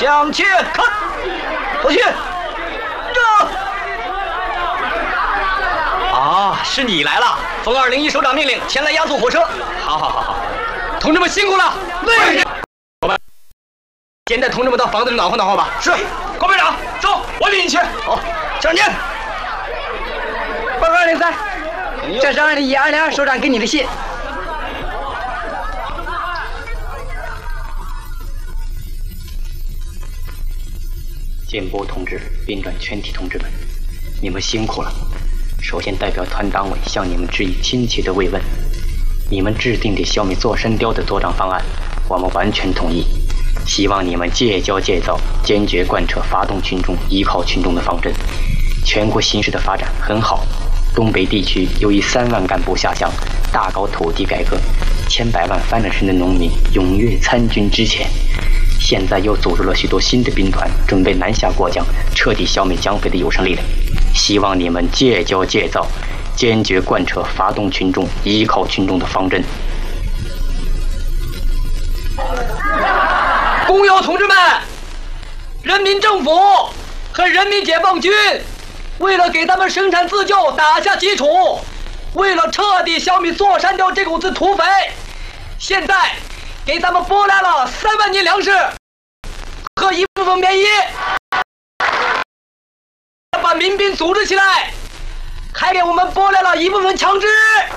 向前看，过去。这啊，是你来了。奉201首长命令，前来押送火车。好，同志们辛苦了。对。先带同志们到房子里暖和暖和吧。是，高排长，走，我领你去。好，向前。 报告203，这是201、202首长给你的信。 建波同志、编转全体同志们，你们辛苦了。首先代表团党委向你们致以亲切的慰问。你们制定的消灭座山雕的作战方案，我们完全同意。希望你们戒骄戒躁，坚决贯彻发动群众、依靠群众的方针。全国形势的发展很好，东北地区由于3万干部下乡，大搞土地改革，千百万翻了身的农民踊跃参军支前。现在又组织了许多新的兵团，准备南下过江，彻底消灭蒋匪的有生力量。希望你们戒骄戒躁，坚决贯彻发动群众、依靠群众的方针。 工友同志们，人民政府和人民解放军为了给咱们生产自救打下基础，为了彻底消灭座山雕这股子土匪，现在给咱们拨来了3万斤粮食和一部分棉衣，把民兵组织起来，还给我们拨来了一部分枪支。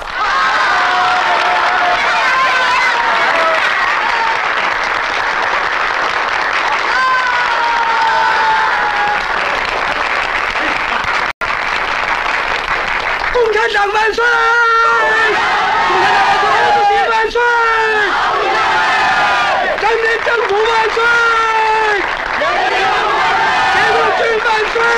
共产党万岁！共产党万岁！毛主席万岁！人民政府万岁！解放军万岁！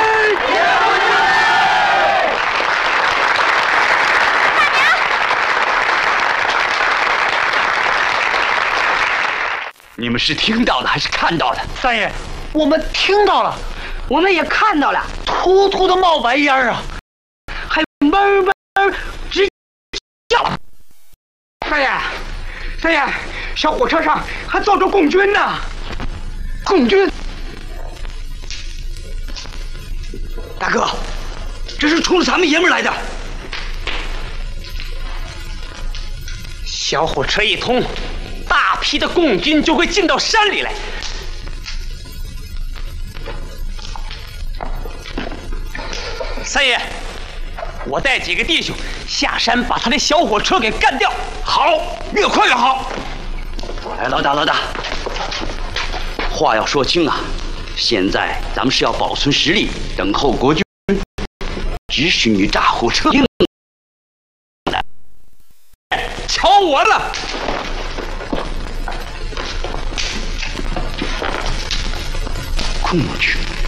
你们是听到的还是看到的？ 三爷，我们听到了，我们也看到了，突突的冒白烟啊，还闷闷直叫。三爷，小火车上还坐着共军呢。共军， 大哥，这是冲着咱们爷们来的。 小火车一通，大批的共军就会进到山里来。三爷，我带几个弟兄下山把他的小火车给干掉。 好，越快越好。哎，老大，话要说清啊！现在咱们是要保存实力，等候国军只许你炸火车。 瞧我了！ 共军。